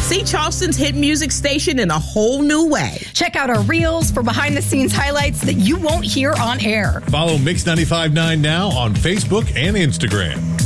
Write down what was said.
See Charleston's hit music station in a whole new way. Check out our reels for behind-the-scenes highlights that you won't hear on air. Follow Mix 95.9 now on Facebook and Instagram.